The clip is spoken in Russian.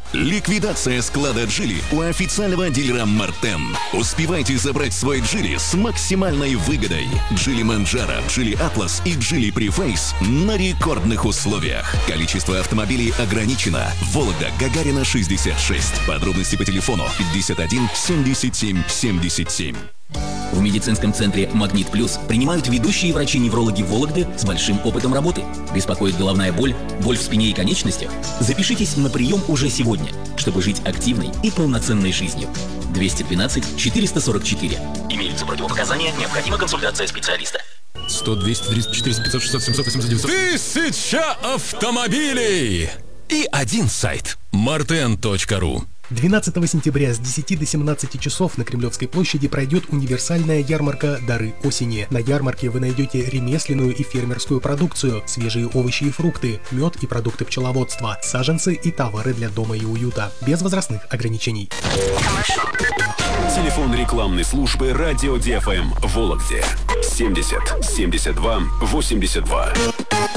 Ликвидация склада «Джили» у официального дилера «Мартен». Успевайте забрать свой «Джили» с максимальной выгодой. «Джили Манджаро», «Джили Атлас» и «Джили Префейс» на рекордных условиях. Количество автомобилей ограничено. Вологда, Гагарина, 66. Подробности по телефону 51 77 77. В медицинском центре «Магнит Плюс» принимают ведущие врачи-неврологи Вологды с большим опытом работы. Беспокоит головная боль, боль в спине и конечностях? Запишитесь на прием уже сегодня, чтобы жить активной и полноценной жизнью. 212 444. Имеются противопоказания, необходима консультация специалиста. 100, 200, 300, 400, 500, 600, 700, 800, 900. 1000 автомобилей! И один сайт – marten.ru. 12 сентября с 10 до 17 часов на Кремлевской площади пройдет универсальная ярмарка «Дары осени». На ярмарке вы найдете ремесленную и фермерскую продукцию, свежие овощи и фрукты, мед и продукты пчеловодства, саженцы и товары для дома и уюта, без возрастных ограничений. Телефон рекламной службы «Радио ДФМ» в Вологде 70 72 82.